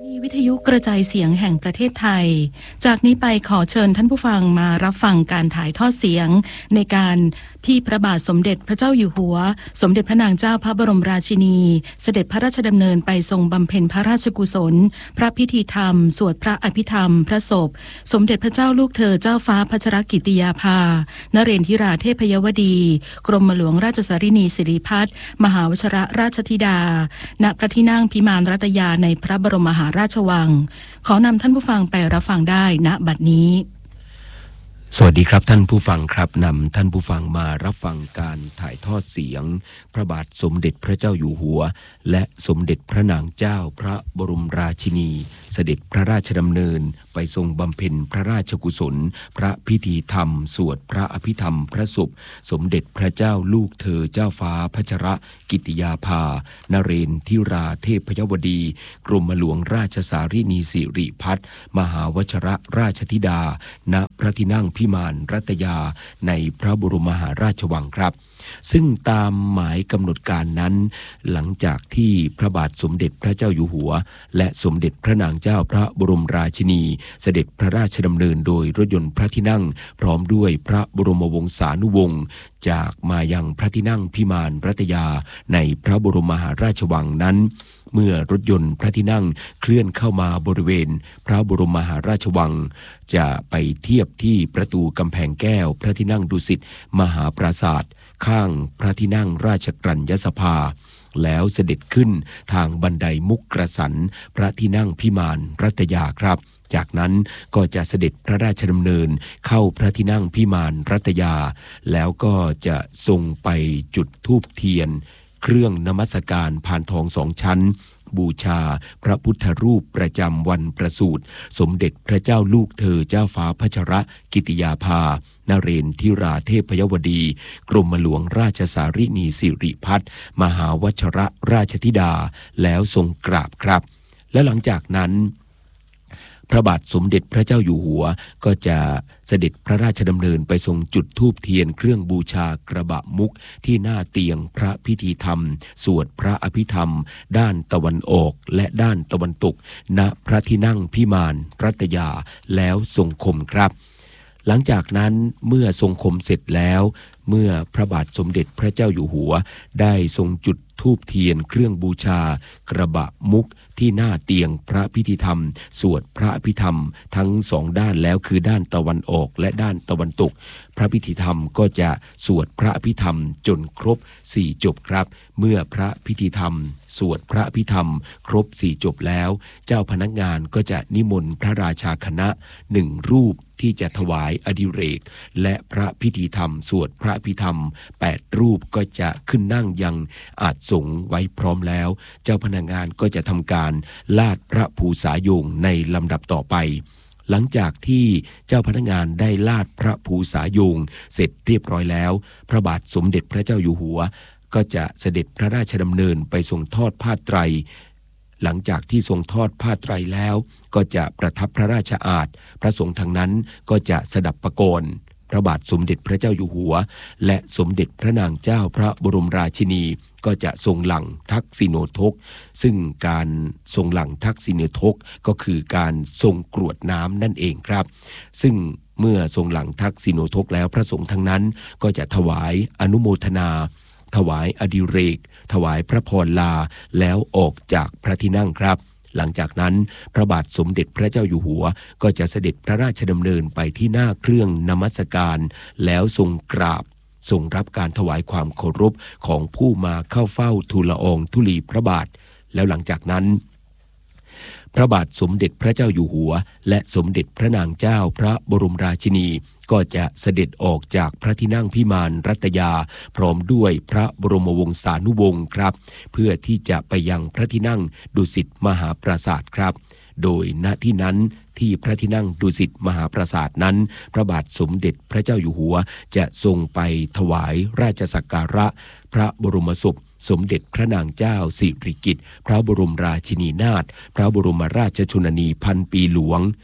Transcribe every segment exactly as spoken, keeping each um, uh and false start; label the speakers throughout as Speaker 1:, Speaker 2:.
Speaker 1: วิทยุกระจายเสียงแห่งประเทศไทยจากนี้ไปขอเชิญท่านผู้ฟังมารับฟังการถ่ายทอดเสียงในการที่พระบาทสมเด็จพระเจ้าอยู่หัวสมเด็จพระนางเจ้าพระบรมราชินีเสด็จพระราชดำเนินไปทรงบำเพ็ญพระราชกุศลพระพิธีธรรมสวดพระอภิธรรมพระศพสมเด็จพระเจ้าลูกเธอเจ้าฟ้าพัชรกิติยาภานเรนทิราเทพยวดีกรมหลวงราชสารินีสิริพัฒน์มหาวชรราชธิดาณพระที่นั่งพิมานรัตยาในพระบรมมหาราชวังขอนำท่านผู้ฟังไปรับฟังได้ณบัดนี้
Speaker 2: สวัสดีครับท่านผู้ฟังครับนำท่านผู้ฟังมารับฟังการถ่ายทอดเสียงพระบาทสมเด็จพระเจ้าอยู่หัวและสมเด็จพระนางเจ้าพระบรมราชินีเสด็จพระราชดำเนินไปทรงบำเพ็ญพระราชกุศลพระพิธีธรรมสวดพระอภิธรรมพระศพสมเด็จพระเจ้าลูกเธอเจ้าฟ้าพัชรกิติยาภานเรนทิราเทพยวดีกรมหลวงราชสารินีสิริพัฒน์มหาวชรราชธิดาณพระที่นั่งพิมานรัตยาในพระบรมมหาราชวังครับซึ่งตามหมายกำหนดการนั้นหลังจากที่พระบาทสมเด็จพระเจ้าอยู่หัวและสมเด็จพระนางเจ้าพระบรมราชินีเสด็จพระราชดำเนินโดยรถยนต์พระที่นั่งพร้อมด้วยพระบรมวงศานุวงศ์จากมายังพระที่นั่งพิมานรัตยาในพระบรมมหาราชวังนั้นเมื่อรถยนต์พระที่นั่งเคลื่อนเข้ามาบริเวณพระบรมมหาราชวังจะไปเทียบที่ประตูกำแพงแก้วพระที่นั่งดุสิตมหาปราสาทข้างพระที่นั่งราชกรัญญสภาแล้วเสด็จขึ้นทางบันไดมุกกระสันพระที่นั่งพิมานรัตยาครับจากนั้นก็จะเสด็จพระราชดำเนินเข้าพระที่นั่งพิมานรัตยาแล้วก็จะทรงไปจุดธูปเทียนเครื่องนมัสการพานทองสองชั้นบูชาพระพุทธรูปประจำวันประสูติสมเด็จพระเจ้าลูกเธอเจ้าฟ้าพัชรกิติยาภานเรนทิราเทพยวดีกรมหลวงราชสารินีสิริพัฒน์มหาวชรราชธิดาแล้วทรงกราบครับและหลังจากนั้นพระบาทสมเด็จพระเจ้าอยู่หัวก็จะเสด็จพระราชดำเนินไปทรงจุดธูปเทียนเครื่องบูชากระบะมุกที่หน้าเตียงพระพิธีธรรมสวดพระอภิธรรมด้านตะวันออกและด้านตะวันตกณพระที่นั่งพิมานรัตยาแล้วทรงคมครับหลังจากนั้นเมื่อทรงคมเสร็จแล้วเมื่อพระบาทสมเด็จพระเจ้าอยู่หัวได้ทรงจุดธูปเทียนเครื่องบูชากระบะมุกที่หน้าเตียงพระพิธีธรรมสวดพระอภิธรรมทั้งสองด้านแล้วคือด้านตะวันออกและด้านตะวันตกพระพิธีธรรมก็จะสวดพระอภิธรรมจนครบสี่จบครับเมื่อพระพิธีธรรมสวดพระอภิธรรมครบสี่จบแล้วเจ้าพนักงานก็จะนิมนต์พระราชาคณะหนึ่งรูปที่จะถวายอดิเรกและพระพิธีธรรมสวดพระอภิธรรมแปดรูปก็จะขึ้นนั่งยังอาสงไว้พร้อมแล้วเจ้าพนักงานก็จะทำการลาดพระภูษาโยงในลำดับต่อไปหลังจากที่เจ้าพนักงานได้ลาดพระภูษาโยงเสร็จเรียบร้อยแล้วพระบาทสมเด็จพระเจ้าอยู่หัวก็จะเสด็จพระราชดำเนินไปทรงทอดผ้าไตรหลังจากที่ทรงทอดผ้าไตรแล้วก็จะประทับพระราชอาสน์พระสงฆ์ทางนั้นก็จะสดับประโกนพระบาทสมเด็จพระเจ้าอยู่หัวและสมเด็จพระนางเจ้าพระบรมราชินีก็จะทรงหลั่งทักษิโณทกซึ่งการทรงหลั่งทักษิโณทกก็คือการทรงกรวดน้ำนั่นเองครับซึ่งเมื่อทรงหลั่งทักษิโณทกแล้วพระสงฆ์ทั้งนั้นก็จะถวายอนุโมทนาถวายอดิเรกถวายพระพรลาแล้วออกจากพระที่นั่งครับหลังจากนั้นพระบาทสมเด็จพระเจ้าอยู่หัวก็จะเสด็จพระราชดำเนินไปที่หน้าเครื่องนมัสการแล้วทรงกราบทรงรับการถวายความเคารพของผู้มาเข้าเฝ้าทูลละอองธุลีพระบาทแล้วหลังจากนั้นพระบาทสมเด็จพระเจ้าอยู่หัวและสมเด็จพระนางเจ้าพระบรมราชินีก็จะเสด็จออกจากพระที่นั่งพิมานรัตยาพร้อมด้วยพระบรมวงศานุวงศ์ครับเพื่อที่จะไปยังพระที่นั่งดุสิตมหาปราสาทครับโดยณที่นั้นที่พระที่นั่งดุสิตมหาปราสาทนั้นพระบาทสมเด็จพระเจ้าอยู่หัวจะทรงไปถวายราชสักการะพระบรมศพสมเด็จพระนางเจ้าสิริกิติ์พระบรมราชินีนาถพระบรมราชชนนีพันปีหลวง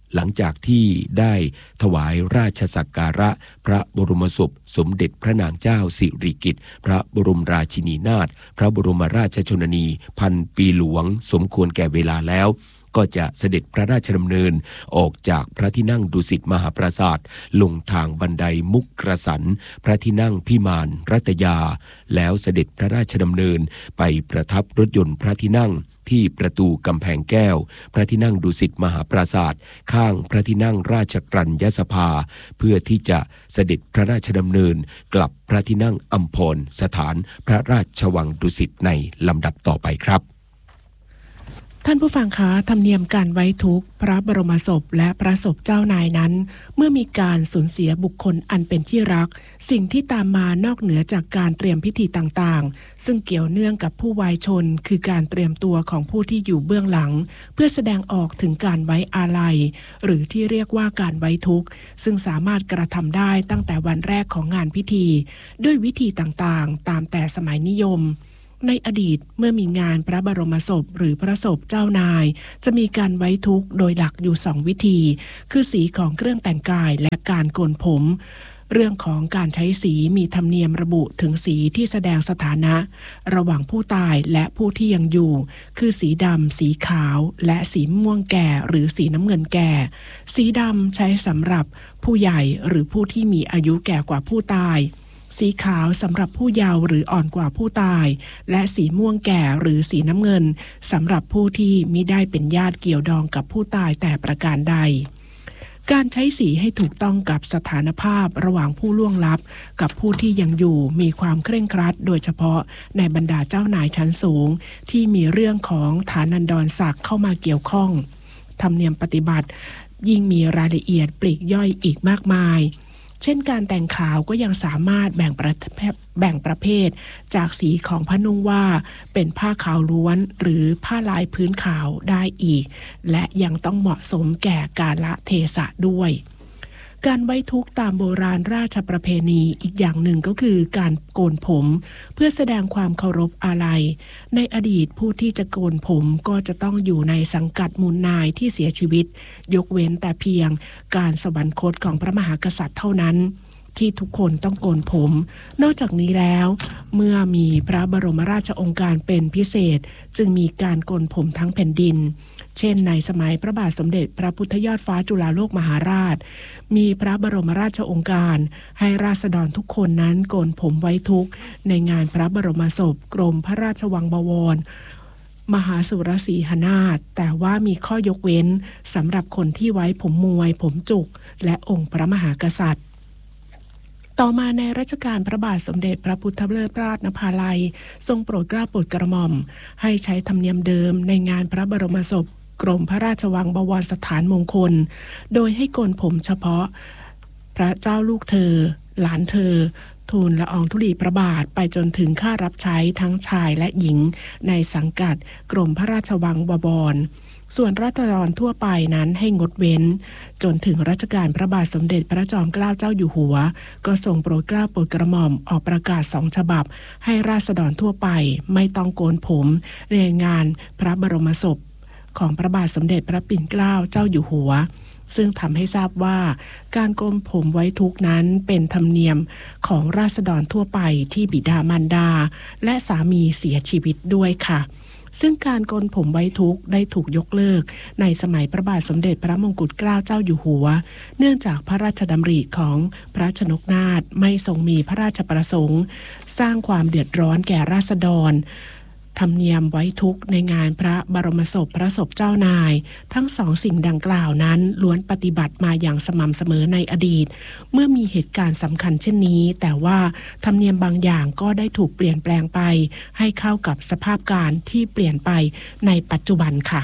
Speaker 2: หลังจากที่ได้ถวายราชสักการะพระบรมศพสมเด็จพระนางเจ้าสิริกิติ์พระบรมราชินีนาถพระบรมราชชนนีพันปีหลวงสมควรแก่เวลาแล้วก็จะเสด็จพระราชดำเนินออกจากพระที่นั่งดุสิตมหาปราสาทลงทางบันไดมุกกระสันพระที่นั่งพิมานรัตยาแล้วเสด็จพระราชดำเนินไปประทับรถยนต์พระที่นั่งที่ประตูกำแพงแก้วพระที่นั่งดุสิตมหาปราสาทข้างพระที่นั่งราชกรัญญสภาเพื่อที่จะเสด็จพระราชดำเนินกลับพระที่นั่งอัมพรสถานพระราชวังดุสิตในลำดับต่อไปครับ
Speaker 3: ท่านผู้ฟังคะธรรมเนียมการไว้ทุกข์พระบรมศพและพระศพเจ้านายนั้นเมื่อมีการสูญเสียบุคคลอันเป็นที่รักสิ่งที่ตามมานอกเหนือจากการเตรียมพิธีต่างๆซึ่งเกี่ยวเนื่องกับผู้วายชนคือการเตรียมตัวของผู้ที่อยู่เบื้องหลังเพื่อแสดงออกถึงการไว้อาลัยหรือที่เรียกว่าการไว้ทุกข์ซึ่งสามารถกระทำได้ตั้งแต่วันแรกของงานพิธีด้วยวิธีต่างๆตามแต่สมัยนิยมในอดีตเมื่อมีงานพระบรมศพหรือพระศพเจ้านายจะมีการไว้ทุกข์โดยหลักอยู่สองวิธีคือสีของเครื่องแต่งกายและการโกนผมเรื่องของการใช้สีมีธรรมเนียมระบุถึงสีที่แสดงสถานะระหว่างผู้ตายและผู้ที่ยังอยู่คือสีดำสีขาวและสีม่วงแก่หรือสีน้ำเงินแก่สีดำใช้สำหรับผู้ใหญ่หรือผู้ที่มีอายุแก่กว่าผู้ตายสีขาวสำหรับผู้เยาว์หรืออ่อนกว่าผู้ตายและสีม่วงแก่หรือสีน้ำเงินสำหรับผู้ที่มิได้เป็นญาติเกี่ยวดองกับผู้ตายแต่ประการใดการใช้สีให้ถูกต้องกับสถานภาพระหว่างผู้ล่วงลับกับผู้ที่ยังอยู่มีความเคร่งครัดโดยเฉพาะในบรรดาเจ้านายชั้นสูงที่มีเรื่องของฐานันดรศักดิ์เข้ามาเกี่ยวข้องธรรมเนียมปฏิบัติยิ่งมีรายละเอียดปลีกย่อยอีกมากมายเช่นการแต่งขาวก็ยังสามารถแบ่งประแบ่งประเภทจากสีของผ้านุ่งว่าเป็นผ้าขาวล้วนหรือผ้าลายพื้นขาวได้อีกและยังต้องเหมาะสมแก่กาลเทศะด้วยการไว้ทุกข์ตามโบราณราชประเพณีอีกอย่างหนึ่งก็คือการโกนผมเพื่อแสดงความเคารพอาลัยในอดีตผู้ที่จะโกนผมก็จะต้องอยู่ในสังกัดมูลนายที่เสียชีวิตยกเว้นแต่เพียงการสวรรคตของพระมหากษัตริย์เท่านั้นที่ทุกคนต้องโกนผมนอกจากนี้แล้วเมื่อมีพระบรมราชโองการเป็นพิเศษจึงมีการโกนผมทั้งแผ่นดินเช่นในสมัยพระบาทสมเด็จพระพุทธยอดฟ้าจุฬาโลกมหาราชมีพระบรมราชโองการให้ราษฎรทุกคนนั้นโกนผมไว้ทุกข์ในงานพระบรมศพกรมพระราชวังบวรมหาสุรสีหนาถแต่ว่ามีข้อยกเว้นสำหรับคนที่ไว้ผมมวยผมจุกและองค์พระมหากษัตริย์ต่อมาในรัชกาลพระบาทสมเด็จพระพุทธเลิศราชนภาลัยทรงโปรดเกล้าโปรดกระหม่อมให้ใช้ธรรมเนียมเดิมในงานพระบรมศพกรมพระราชวังบวรสถานมงคลโดยให้โกนผมเฉพาะพระเจ้าลูกเธอหลานเธอทูลละอองธุลีพระบาทไปจนถึงข้ารับใช้ทั้งชายและหญิงในสังกัดกรมพระราชวังบวรส่วนราษฎรทั่วไปนั้นให้งดเว้นจนถึงรัชกาลพระบาทสมเด็จพระจอมเกล้าเจ้าอยู่หัวก็ทรงโปรดเกล้าโปรดกระหม่อมออกประกาศสองฉบับให้ราษฎรทั่วไปไม่ต้องโกนผมในงานพระบรมศพของพระบาทสมเด็จพระปิ่นเกล้าเจ้าอยู่หัวซึ่งทำให้ทราบว่าการโกนผมไว้ทุกข์นั้นเป็นธรรมเนียมของราษฎรทั่วไปที่บิดามารดาและสามีเสียชีวิตด้วยค่ะซึ่งการโกนผมไว้ทุกข์ได้ถูกยกเลิกในสมัยพระบาทสมเด็จพระมงกุฎเกล้าเจ้าอยู่หัวเนื่องจากพระราชดำริของพระชนกนาถไม่ทรงมีพระราชประสงค์สร้างความเดือดร้อนแก่ราษฎรธรรมเนียมไว้ทุกข์ในงานพระบรมศพพระศพเจ้านายทั้งสองสิ่งดังกล่าวนั้นล้วนปฏิบัติมาอย่างสม่ำเสมอในอดีตเมื่อมีเหตุการณ์สำคัญเช่นนี้แต่ว่าธรรมเนียมบางอย่างก็ได้ถูกเปลี่ยนแปลงไปให้เข้ากับสภาพการที่เปลี่ยนไปในปัจจุบันค่ะ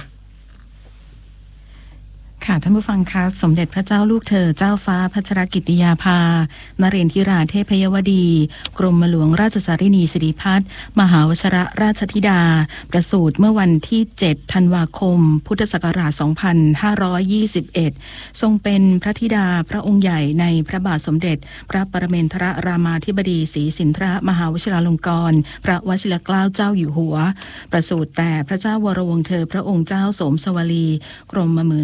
Speaker 1: ค่ะท่านผู้ฟังคะสมเด็จพระเจ้าลูกเธอเจ้าฟ้าพัชรกิติยาภานเรนทิราเทพยวดีกรมหลวงราชสารินีสิริพัฒน์มหาวชิรราชธิดาประสูติเมื่อวันที่เจ็ดธันวาคมพุทธศักราชสองพันห้าร้อยยี่สิบเอ็ดทรงเป็นพระธิดาพระองค์ใหญ่ในพระบาทสมเด็จพระปรเมนทรรามาธิบดีศรีสินธรมหาวชิราลงกรณ์พระวชิรเกล้าเจ้าอยู่หัวประสูติแต่พระเจ้าวรวงศ์เธอพระองค์เจ้าโสมสวลีกรมหมื่นสุทนา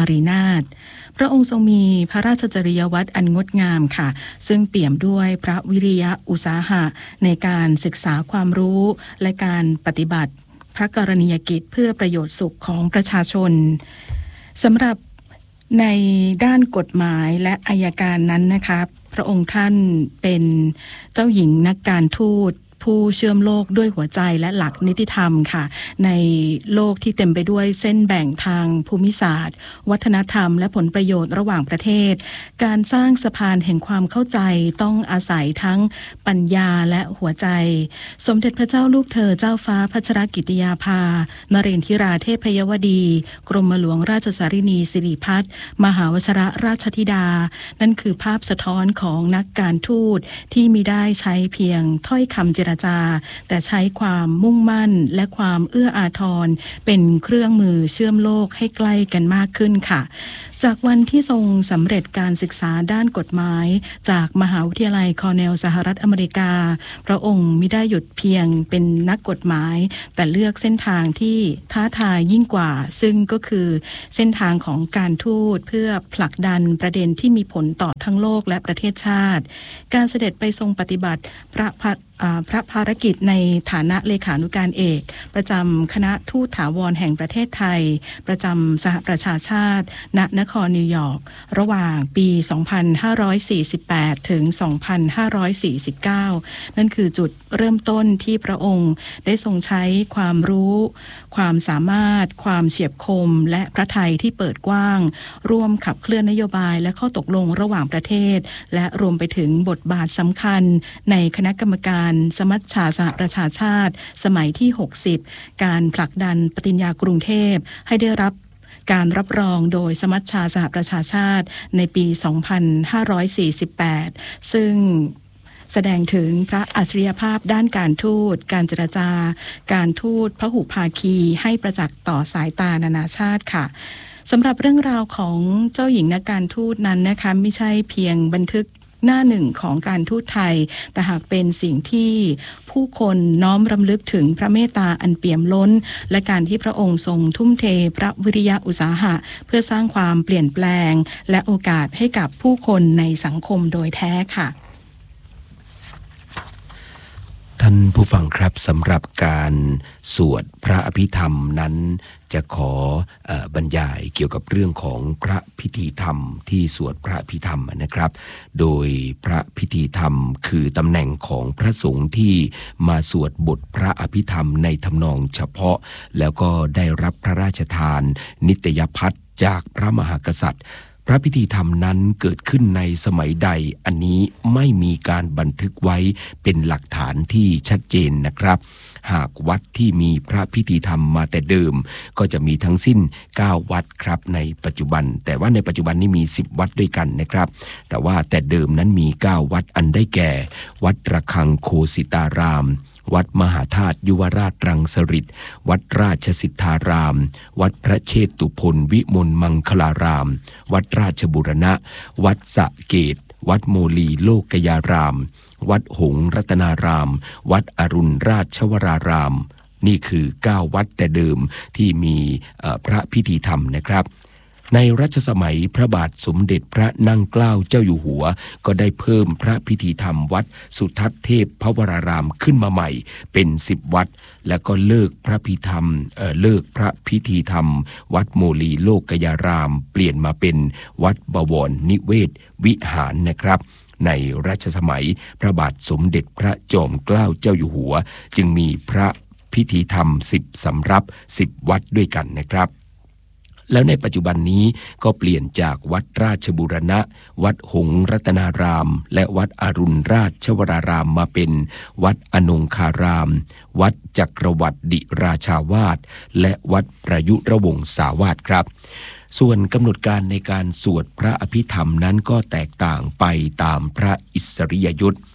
Speaker 1: รีนาถพระองค์ทรงมีพระราชจริยวัตรอันงดงามค่ะซึ่งเปี่ยมด้วยพระวิริยะอุตสาหะในการศึกษาความรู้และการปฏิบัติพระกรณียกิจเพื่อประโยชน์สุขของประชาชนสำหรับในด้านกฎหมายและอัยการนั้นนะคะพระองค์ท่านเป็นเจ้าหญิงนักการทูตผู้เชื่อมโลกด้วยหัวใจและหลักนิติธรรมค่ะในโลกที่เต็มไปด้วยเส้นแบ่งทางภูมิศาสตร์วัฒนธรรมและผลประโยชน์ระหว่างประเทศการสร้างสะพานแห่งความเข้าใจต้องอาศัยทั้งปัญญาและหัวใจสมเด็จพระเจ้าลูกเธอเจ้าฟ้าพัชรกิติยาภานเรนทิราเทพยวดีกรมหลวงราชสารินีสิริพัฒน์มหาวชรราชธิดานั่นคือภาพสะท้อนของนักการทูตที่มิได้ใช้เพียงถ้อยคำเจรจาแต่ใช้ความมุ่งมั่นและความเอื้ออาทรเป็นเครื่องมือเชื่อมโลกให้ใกล้กันมากขึ้นค่ะจากวันที่ทรงสำเร็จการศึกษาด้านกฎหมายจากมหาวิทยาลัยคอร์เนลสหรัฐอเมริกาพระองค์มิได้หยุดเพียงเป็นนักกฎหมายแต่เลือกเส้นทางที่ท้าทายยิ่งกว่าซึ่งก็คือเส้นทางของการทูตเพื่อผลักดันประเด็นที่มีผลต่อทั้งโลกและประเทศชาติการเสด็จไปทรงปฏิบัติพระพระภารกิจในฐานะเลขานุการเอกประจำคณะทูตถาวรแห่งประเทศไทยประจำสหประชาชาติณนครนิวยอร์กระหว่างปี สองพันห้าร้อยสี่สิบแปด ถึง สองพันห้าร้อยสี่สิบเก้า นั่นคือจุดเริ่มต้นที่พระองค์ได้ทรงใช้ความรู้ความสามารถความเฉียบคมและพระทัยที่เปิดกว้างร่วมขับเคลื่อนนโยบายและข้อตกลงระหว่างประเทศและรวมไปถึงบทบาทสำคัญในคณะกรรมการสมัชชาสหประชาชาติสมัยที่หกสิบการผลักดันปฏิญญากรุงเทพให้ได้รับการรับรองโดยสมัชชาสหประชาชาติในปี สองพันห้าร้อยสี่สิบแปด ซึ่งแสดงถึงพระอัจฉริยภาพด้านการทูตการเจรจาการทูตพหุภาคีให้ประจักษ์ต่อสายตานานาชาติค่ะสำหรับเรื่องราวของเจ้าหญิงนักการทูตนั้นนะคะไม่ใช่เพียงบันทึกหน้าหนึ่งของการทูตไทยแต่หากเป็นสิ่งที่ผู้คนน้อมรำลึกถึงพระเมตตาอันเปี่ยมล้นและการที่พระองค์ทรงทุ่มเทพระวิริยะอุตสาหะเพื่อสร้างความเปลี่ยนแปลงและโอกาสให้กับผู้คนในสังคมโดยแท้ค่ะ
Speaker 2: ท่านผู้ฟังครับสำหรับการสวดพระอภิธรรมนั้นจะขอเอ่อบรรยายเกี่ยวกับเรื่องของพระพิธีธรรมที่สวดพระอภิธรรมนะครับโดยพระพิธีธรรมคือตำแหน่งของพระสงฆ์ที่มาสวดบทพระอภิธรรมในทำนองเฉพาะแล้วก็ได้รับพระราชทานนิตยพัฒน์จากพระมหากษัตริย์พระพิธีธรรมนั้นเกิดขึ้นในสมัยใดอันนี้ไม่มีการบันทึกไว้เป็นหลักฐานที่ชัดเจนนะครับหากวัดที่มีพระพิธีธรรมมาแต่เดิมก็จะมีทั้งสิ้นเก้าวัดครับในปัจจุบันแต่ว่าในปัจจุบันนี้มีสิบวัดด้วยกันนะครับแต่ว่าแต่เดิมนั้นมีเก้าวัดอันได้แก่วัดระฆังโคสิตารามวัดมหาธาตุยุวราชรังสฤษฎ์วัดราชสิทธารามวัดพระเชตุพนวิมลมังคลารามวัดราชบุรณะวัดสะเกตวัดโมลีโลกยารามวัดหงส์รัตนารามวัดอรุณราชวรารามนี่คือเก้าวัดแต่เดิมที่มีพระพิธีธรรมนะครับในรัชสมัยพระบาทสมเด็จพระนั่งเกล้าเจ้าอยู่หัวก็ได้เพิ่มพระพิธีธรรมวัดสุทัศน์เทพพวรารามขึ้นมาใหม่เป็นสิบวัดแล้วก็เลิกพระพิธรรมเอ่อเลิกพระพิธีธรรมวัดโมลีโลกยารามเปลี่ยนมาเป็นวัดบวรนิเวศวิหารนะครับในรัชสมัยพระบาทสมเด็จพระจอมเกล้าเจ้าอยู่หัวจึงมีพระพิธีธรรมสิบสำรับสิบวัดด้วยกันนะครับแล้วในปัจจุบันนี้ก็เปลี่ยนจากวัดราชบูรณะวัดหงส์รัตนารามและวัดอรุณราชวรารามมาเป็นวัดอนงคารามวัดจักรวรรดิราชาวาสและวัดประยุรวงศาวาสครับส่วนกำหนดการในการสวดพระอภิธรรมนั้นก็แตกต่างไปตามพระอิสริยยศ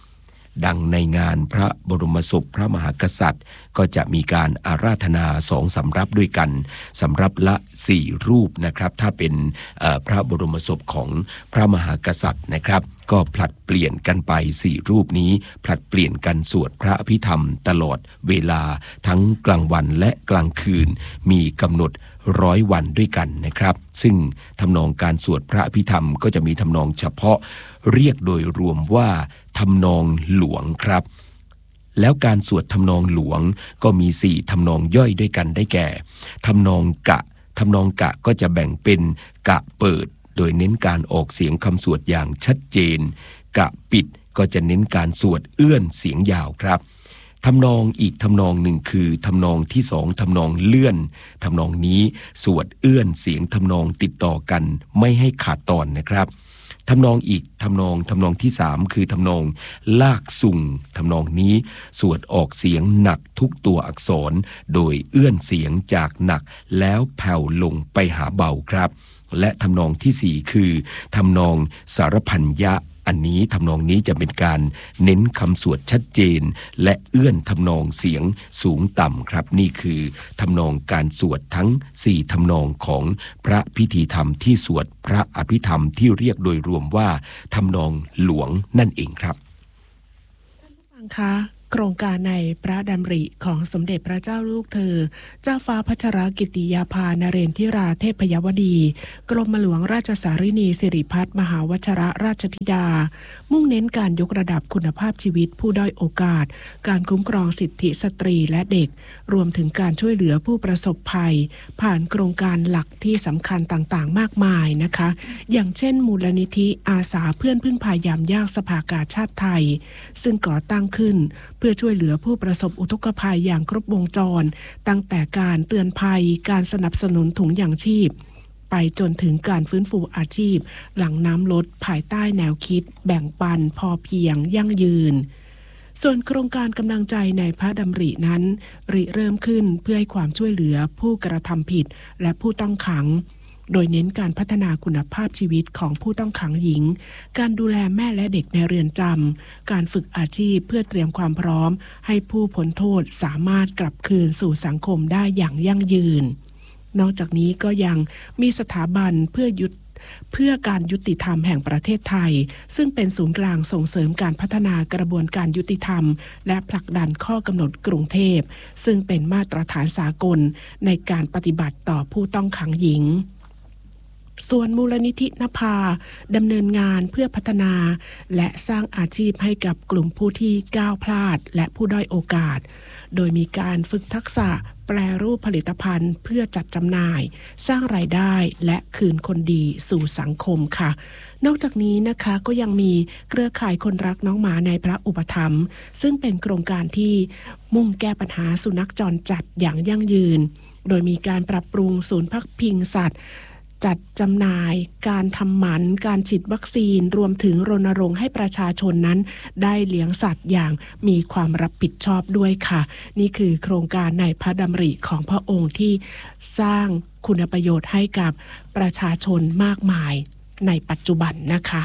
Speaker 2: ดังในงานพระบรมศพพระมหากษัตริย์ก็จะมีการอาราธนาสองสำรับด้วยกันสำรับละสี่รูปนะครับถ้าเป็นพระบรมศพของพระมหากษัตริย์นะครับก็ผลัดเปลี่ยนกันไปสี่รูปนี้ผลัดเปลี่ยนกันสวดพระอภิธรรมตลอดเวลาทั้งกลางวันและกลางคืนมีกำหนดร้อยวันด้วยกันนะครับซึ่งทำนองการสวดพระอภิธรรมก็จะมีทำนองเฉพาะเรียกโดยรวมว่าทำนองหลวงครับแล้วการสวดทำนองหลวงก็มีสี่ทำนองย่อยด้วยกันได้แก่ทำนองกะทำนองกะก็จะแบ่งเป็นกะเปิดโดยเน้นการออกเสียงคำสวดอย่างชัดเจนกะปิดก็จะเน้นการสวดเอื้อนเสียงยาวครับทำนองอีกทำนองหนึ่งคือทำนองที่สองทำนองเลื่อนทำนองนี้สวดเอื้อนเสียงทำนองติดต่อกันไม่ให้ขาดตอนนะครับทำนองอีกทำนองทำนองที่สามคือทำนองลากสุ่งทำนองนี้สวดออกเสียงหนักทุกตัวอักษรโดยเอื้อนเสียงจากหนักแล้วแผ่วลงไปหาเบาครับและทำนองที่สี่คือทำนองสารพันยะอันนี้ทำนองนี้จะเป็นการเน้นคำสวดชัดเจนและเอื้อนทำนองเสียงสูงต่ำครับนี่คือทำนองการสวดทั้งสี่ทำนองของพระพิธีธรรมที่สวดพระอภิธรรมที่เรียกโดยรวมว่าทำนองหลวงนั่นเองครับ
Speaker 3: ท่านผู้ฟังคะโครงการในพระดำริของสมเด็จพระเจ้าลูกเธอเจ้าฟ้าพัชรกิติยาภานเรนทิราเทพยวดีกรมหลวงราชสารินีสิริพัฒน์มหาวชรราชธิดามุ่งเน้นการยกระดับคุณภาพชีวิตผู้ด้อยโอกาสการคุ้มครองสิทธิสตรีและเด็กรวมถึงการช่วยเหลือผู้ประสบภัยผ่านโครงการหลักที่สำคัญต่างๆมากมายนะคะอย่างเช่นมูลนิธิอาสาเพื่อนพึ่งพายามยากสภากาชาติไทยซึ่งก่อตั้งขึ้นเพื่อช่วยเหลือผู้ประสบอุทกภัยอย่างครบวงจรตั้งแต่การเตือนภัยการสนับสนุนถุงยางชีพไปจนถึงการฟื้นฟูอาชีพหลังน้ำลดภายใต้แนวคิดแบ่งปันพอเพียงยั่งยืนส่วนโครงการกำลังใจในพระดำรินั้นริเริ่มขึ้นเพื่อให้ความช่วยเหลือผู้กระทำผิดและผู้ต้องขังโดยเน้นการพัฒนาคุณภาพชีวิตของผู้ต้องขังหญิงการดูแลแม่และเด็กในเรือนจำการฝึกอาชีพเพื่อเตรียมความพร้อมให้ผู้พ้นโทษสามารถกลับคืนสู่สังคมได้อย่างยั่งยืนนอกจากนี้ก็ยังมีสถาบันเพื่อยุติเพื่อการยุติธรรมแห่งประเทศไทยซึ่งเป็นศูนย์กลางส่งเสริมการพัฒนากระบวนการยุติธรรมและผลักดันข้อกำหนดกรุงเทพซึ่งเป็นมาตรฐานสากลในการปฏิบัติต่อผู้ต้องขังหญิงส่วนมูลนิธินภาดำเนินงานเพื่อพัฒนาและสร้างอาชีพให้กับกลุ่มผู้ที่ก้าวพลาดและผู้ด้อยโอกาสโดยมีการฝึกทักษะแปรรูปผลิตภัณฑ์เพื่อจัดจำหน่ายสร้างรายได้และคืนคนดีสู่สังคมค่ะนอกจากนี้นะคะก็ยังมีเครือข่ายคนรักน้องหมาในพระอุปถัมภ์ซึ่งเป็นโครงการที่มุ่งแก้ปัญหาสุนัขจรจัดอย่างยั่งยืนโดยมีการปรับปรุงศูนย์พักพิงสัตว์จัดจำหน่ายการทำหมันการฉีดวัคซีนรวมถึงรณรงค์ให้ประชาชนนั้นได้เลี้ยงสัตว์อย่างมีความรับผิดชอบด้วยค่ะนี่คือโครงการในพระดำริของพระองค์ที่สร้างคุณประโยชน์ให้กับประชาชนมากมายในปัจจุบันนะคะ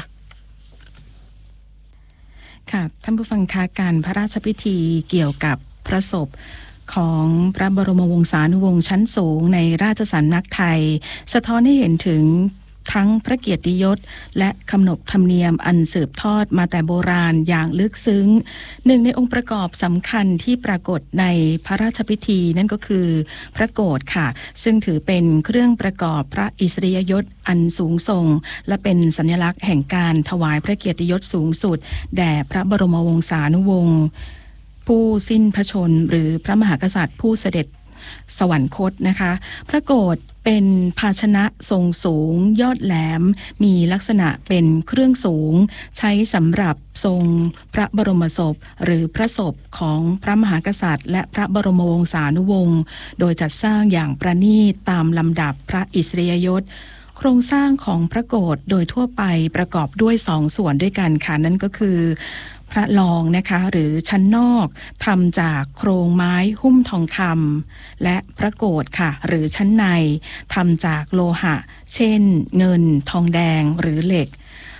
Speaker 1: ค่ะท่านผู้ฟังคะการพระราชพิธีเกี่ยวกับพระศพของพระบรมวงศานุวงศ์ชั้นสูงในราชสำนักไทยสะท้อนให้เห็นถึงทั้งพระเกียรติยศและขนบธรรมเนียมอันสืบทอดมาแต่โบราณอย่างลึกซึ้งหนึ่งในองค์ประกอบสำคัญที่ปรากฏในพระราชพิธีนั่นก็คือพระโกฐค่ะซึ่งถือเป็นเครื่องประกอบพระอิสริยยศอันสูงส่งและเป็นสัญลักษณ์แห่งการถวายพระเกียรติยศสูงสุดแด่พระบรมวงศานุวงศ์ผู้สิ้นพระชนหรือพระมหากษัตริย์ผู้เสด็จสวรรคตนะคะพระโกฐเป็นภาชนะทรงสูงยอดแหลมมีลักษณะเป็นเครื่องสูงใช้สำหรับทรงพระบรมศพหรือพระศพของพระมหากษัตริย์และพระบรมวงศานุวงศ์โดยจัดสร้างอย่างประณีตตามลำดับพระอิสริยยศโครงสร้างของพระโกฐโดยทั่วไปประกอบด้วยสองส่วนด้วยกันค่ะนั่นก็คือพระรองนะคะหรือชั้นนอกทำจากโครงไม้หุ้มทองคำและพระโกฐค่ะหรือชั้นในทำจากโลหะเช่นเงินทองแดงหรือเหล็ก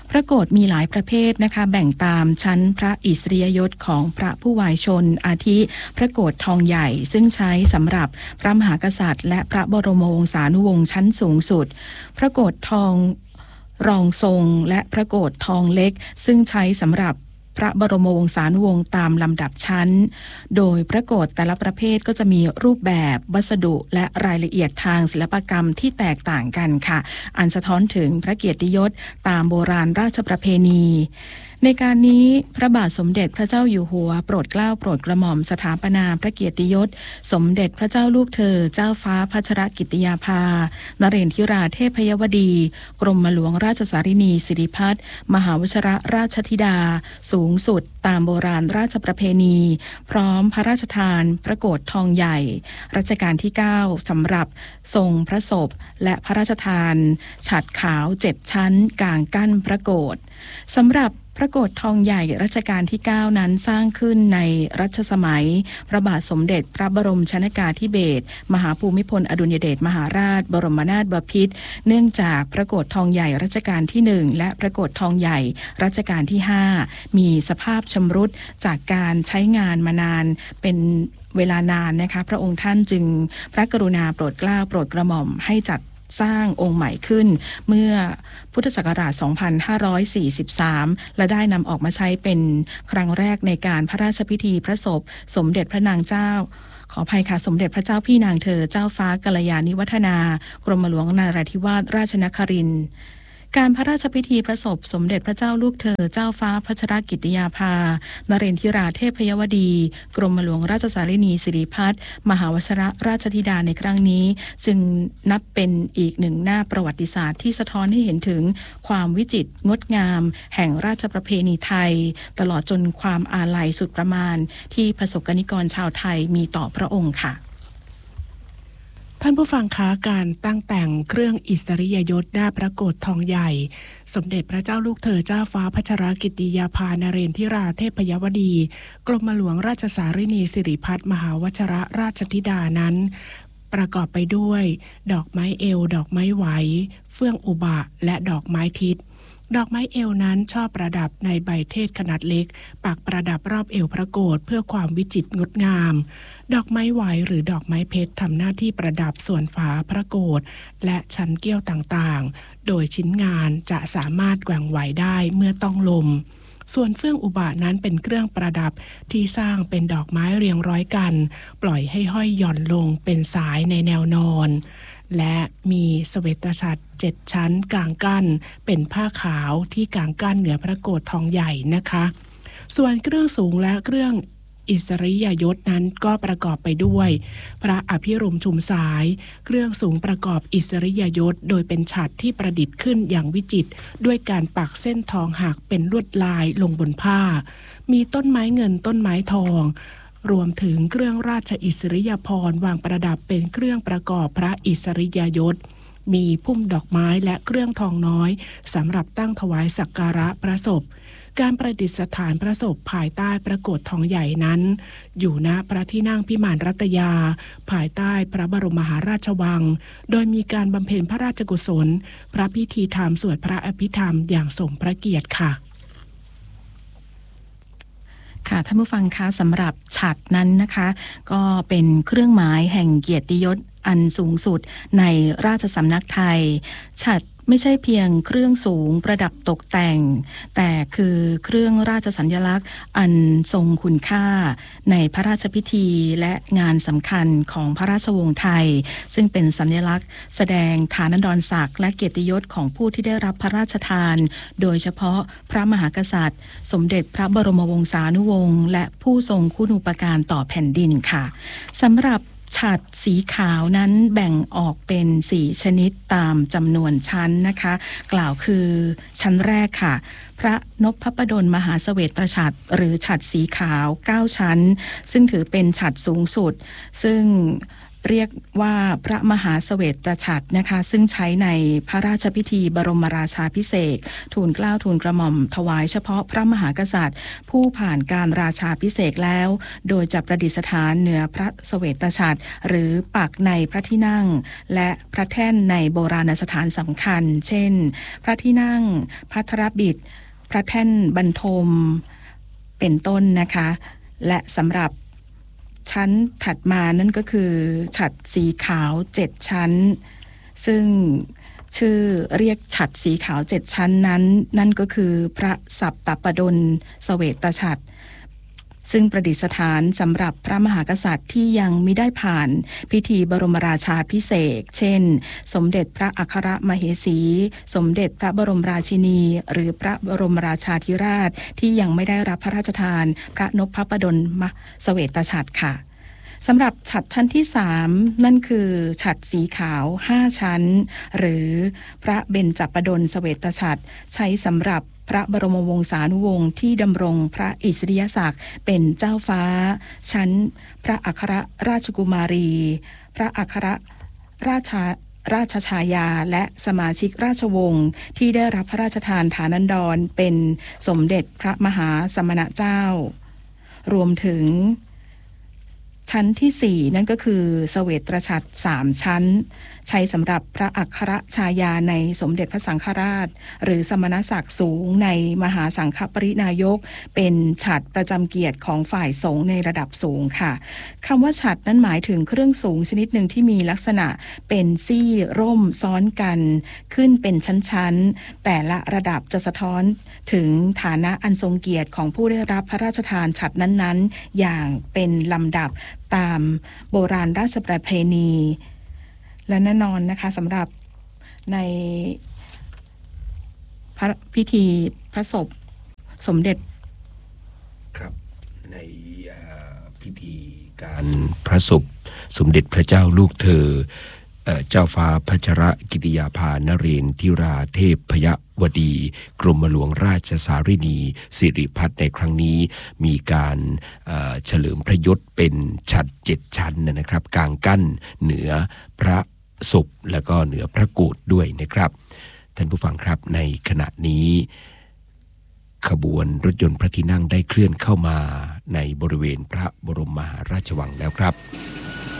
Speaker 1: พระโกฐมีหลายประเภทนะคะแบ่งตามชั้นพระอิสริยยศของพระผู้วายชนอาทิพระโกฐทองใหญ่ซึ่งใช้สำหรับพระมหากษัตริย์และพระบรมวงศานุวงศ์ชั้นสูงสุดพระโกฐทองรองทรงและพระโกฐทองเล็กซึ่งใช้สำหรับพระบรมวงศานุวงศ์ตามลำดับชั้นโดยพระโกฐแต่ละประเภทก็จะมีรูปแบบวัสดุและรายละเอียดทางศิลปกรรมที่แตกต่างกันค่ะอันสะท้อนถึงพระเกียรติยศตามโบราณราชประเพณีในการนี้พระบาทสมเด็จพระเจ้าอยู่หัวโปรดเกล้าโปรดกระหม่อมสถาปนาพระเกียรติยศสมเด็จพระเจ้าลูกเธอเจ้าฟ้าพัชรกิติยาภานเรศธิราเทพยวดีกรมหลวงราชสารินีสิริพัฒน์มหาวชิรราชธิดาสูงสุดตามโบราณราชประเพณีพร้อมพระราชทานพระโกฐทองใหญ่รัชกาลที่เก้าสำหรับทรงพระศพและพระราชทานฉัตรขาวเจ็ดชั้นกางกั้นพระโกฐสำหรับพระโกฐทองใหญ่รัชกาลที่เก้านั้นสร้างขึ้นในรัชสมัยพระบาทสมเด็จพระบรมชนกาธิเบศรมหาภูมิพลอดุลยเดชมหาราชบรมนาถบพิตรเนื่องจากพระโกฐทองใหญ่รัชกาลที่หนึ่งและพระโกฐทองใหญ่รัชกาลที่ห้ามีสภาพชำรุดจากการใช้งานมานานเป็นเวลานานนะคะพระองค์ท่านจึงพระกรุณาโปรดเกล้าโปรดกระหม่อมให้จัดสร้างองค์ใหม่ขึ้นเมื่อพุทธศักราช สองพันห้าร้อยสี่สิบสาม และได้นำออกมาใช้เป็นครั้งแรกในการพระราชพิธีพระศพสมเด็จพระนางเจ้าขออภัยค่ะสมเด็จพระเจ้าพี่นางเธอเจ้าฟ้ากัลยาณิวัฒนากรมหลวงนราธิวาสราชนครินทร์การพระราชพิธีพระศพสมเด็จพระเจ้าลูกเธอเจ้าฟ้าพัชรกิติยาภานเรศธิราเทพยวดีกรมหลวงราชสารินีสิริพัฒน์มหาวชิรราชธิดาในครั้งนี้จึงนับเป็นอีกหนึ่งหน้าประวัติศาสตร์ที่สะท้อนให้เห็นถึงความวิจิตรงดงามแห่งราชประเพณีไทยตลอดจนความอาลัยสุดประมาณที่ประสบกนิกรชาวไทยมีต่อพระองค์ค่ะ
Speaker 3: ท่านผู้ฟังคะการตั้งแต่งเครื่องอิสริยยศหน้าพระโกฐทองใหญ่สมเด็จพระเจ้าลูกเธอเจ้าฟ้าพัชรกิติยาภานเรศธิราเทพยวดีกรมหลวงราชสารินีสิริพัฒน์มหาวชิรราชธิดานั้นประกอบไปด้วยดอกไม้เอวดอกไม้ไหวเฟื่องอุบะและดอกไม้ทิศดอกไม้เอวนั้นชอบประดับในใบเทศขนาดเล็กปักประดับรอบเอวพระโกฐเพื่อความวิจิตรงดงามดอกไม้ไหวหรือดอกไม้เพชรทำหน้าที่ประดับส่วนฝาพระโกฐและชั้นเกี้ยวต่างๆโดยชิ้นงานจะสามารถแกว่งไหวได้เมื่อต้องลมส่วนเฟื่องอุบะนั้นเป็นเครื่องประดับที่สร้างเป็นดอกไม้เรียงร้อยกันปล่อยให้ห้อยหย่อนลงเป็นสายในแนวนอนและมีเสวตฉัตรเจ็ดชั้นกางกั้นเป็นผ้าขาวที่กางกั้นเหนือพระโกฐทองใหญ่นะคะส่วนเครื่องสูงและเครื่องอิสริยยศนั้นก็ประกอบไปด้วยพระอภิรมย์ชุมสายเครื่องสูงประกอบอิสริยยศโดยเป็นฉัตรที่ประดิษฐ์ขึ้นอย่างวิจิตรด้วยการปักเส้นทองหักเป็นลวดลายลงบนผ้ามีต้นไม้เงินต้นไม้ทองรวมถึงเครื่องราชอิสริยาภรณ์วางประดับเป็นเครื่องประกอบพระอิสริยยศมีพุ่มดอกไม้และเครื่องทองน้อยสำหรับตั้งถวายสักการะพระศพการประดิษฐานพระศพภายใต้พระโกฐทองใหญ่นั้นอยู่ณพระที่นั่งพิมานรัตยาภายใต้พระบรมมหาราชวังโดยมีการบำเพ็ญพระราชกุศลพระพิธีธรรมสวดพระอภิธรรมอย่างสมพระเกียรติค่ะ
Speaker 1: ค่ะท่านผู้ฟังคะสำหรับฉัตรนั้นนะคะก็เป็นเครื่องหมายแห่งเกียรติยศอันสูงสุดในราชสำนักไทยฉัตรไม่ใช่เพียงเครื่องสูงประดับตกแต่งแต่คือเครื่องราชสัญลักษณ์อันทรงคุณค่าในพระราชพิธีและงานสำคัญของพระราชวงศ์ไทยซึ่งเป็นสัญลักษณ์แสดงฐานันดรศักดิ์และเกียรติยศของผู้ที่ได้รับพระราชทานโดยเฉพาะพระมหากษัตริย์สมเด็จพระบรมวงศานุวงศ์และผู้ทรงคุณูปการต่อแผ่นดินค่ะสำหรับฉัตรสีขาวนั้นแบ่งออกเป็นสี่ชนิดตามจำนวนชั้นนะคะกล่าวคือชั้นแรกค่ะพระนพพดลมหาเสวตฉัตรหรือฉัตรสีขาวเก้าชั้นซึ่งถือเป็นฉัตรสูงสุดซึ่งเรียกว่าพระมหาเสวตฉัตรนะคะซึ่งใช้ในพระราชพิธีบรมราชาภิเษกทูลเกล้าทูลกระหม่อมถวายเฉพาะพระมหากษัตริย์ผู้ผ่านการราชาภิเษกแล้วโดยจะประดิษฐานเหนือพระเสวตฉัตรหรือปักในพระที่นั่งและพระแท่นในโบราณสถานสำคัญเช่นพระที่นั่งภัทรบิดพระแท่นบรรทมเป็นต้นนะคะและสำหรับชั้นถัดมานั่นก็คือฉัตรสีขาวเจ็ดชั้นซึ่งชื่อเรียกฉัตรสีขาวเจ็ดชั้นนั้นนั่นก็คือพระสัปตปดลเสวตฉัตรซึ่งประดิษฐานสำหรับพระมหากษัตริย์ที่ยังมิได้ผ่านพิธีบรมราชาภิเษกเช่นสมเด็จพระอัครมเหสี สมเด็จพระบรมราชินีหรือพระบรมราชาธิราชที่ยังไม่ได้รับพระราชทานพระนพปดลเสวตฉัตรค่ะสำหรับฉัตรชั้นที่สามนั่นคือฉัตรสีขาวห้าชั้นหรือพระเบญจปดลเสวตฉัตรใช้สำหรับพระบรมวงศานุวงศ์ที่ดำรงพระอิสริยศักดิ์เป็นเจ้าฟ้าชั้นพระอัครราชกุมารีพระอัครราชาราชชายาและสมาชิกราชวงศ์ที่ได้รับพระราชทานฐานันดรเป็นสมเด็จพระมหาสมณเจ้ารวมถึงชั้นที่สี่นั่นก็คือเสวตฉัตรสามชั้นใช้สำหรับพระอัครชายาในสมเด็จพระสังฆราชหรือสมณศักดิ์สูงในมหาสังฆปรินายกเป็นฉัตรประจำเกียรติของฝ่ายสงฆ์ในระดับสูงค่ะคำว่าฉัตรนั้นหมายถึงเครื่องสูงชนิดหนึ่งที่มีลักษณะเป็นซี่ร่มซ้อนกันขึ้นเป็นชั้นๆแต่ละระดับจะสะท้อนถึงฐานะอันทรงเกียรติของผู้ได้รับพระราชทานฉัตรนั้นๆอย่างเป็นลำดับตามโบราณราชประเพณีและแน่นอนนะคะสำหรับในพระพิธีพระศพสมเด็จ
Speaker 2: ครับในพิธีการพระศพสมเด็จพระเจ้าลูกเธอเจ้าฟ้าพัชรกิติยาภานเรนทิราเทพพยวดีกรมหลวงราชสารินีสิริพัฒน์ในครั้งนี้มีการเฉลิมพระยศเป็นฉัตรเจ็ดชั้นนะครับกลางกั้นเหนือพระศพและก็เหนือพระโกฐด้วยนะครับท่านผู้ฟังครับในขณะนี้ขบวนรถยนต์พระที่นั่งได้เคลื่อนเข้ามาในบริเวณพระบรมมหาราชวังแล้วครับ